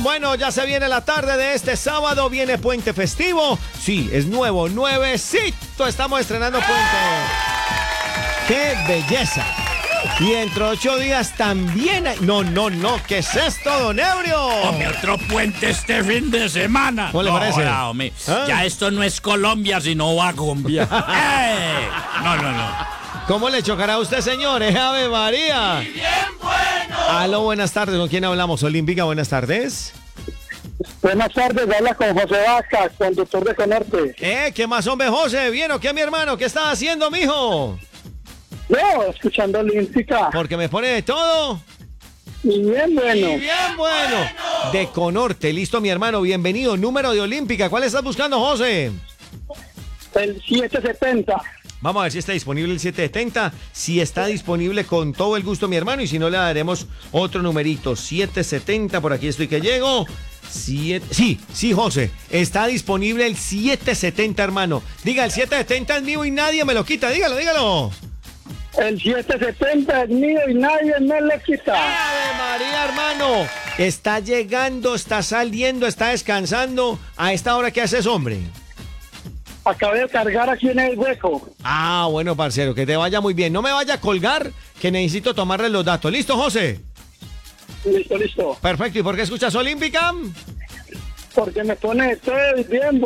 Bueno, ya se viene la tarde de este sábado, viene puente festivo. Sí, es nuevo, nuevecito, estamos estrenando puente. ¡Qué belleza! Y dentro de 8 días también hay... No, ¿qué es esto, don Ebrio? Hombre, otro puente este fin de semana. ¿Cómo le parece? Hola, hombre. Ya esto no es Colombia, sino Bagombia. No. ¿Cómo le chocará a usted, señores? ¡Ave María! ¡Y bien bueno! Aló, buenas tardes. ¿Con quién hablamos? Olímpica, buenas tardes. Buenas tardes, habla con José Vázquez, conductor de Conorte. ¿Qué más, hombre, José? ¿Bien o qué, mi hermano? ¿Qué estás haciendo, mijo? Yo, escuchando Olímpica. Porque me pone de todo. Y bien bueno. Y bien bueno. De Conorte, listo, mi hermano. Bienvenido. Número de Olímpica. ¿Cuál estás buscando, José? El 770. Vamos a ver si está disponible el 770. Si está disponible, con todo el gusto, mi hermano. Y si no, le daremos otro numerito. 770, por aquí estoy que llego. Sí, José. Está disponible el 770, hermano. Diga, el 770 es mío y nadie me lo quita. Dígalo. El 770 es mío y nadie me lo quita. ¡Ave María, hermano! Está llegando, está saliendo, está descansando. ¿A esta hora qué haces, hombre? Acabé de cargar aquí en el hueco. Ah, bueno, parcero, que te vaya muy bien. No me vaya a colgar, que necesito tomarle los datos. ¿Listo, José? Listo. Perfecto. ¿Y por qué escuchas Olímpica? Porque me pone todo bien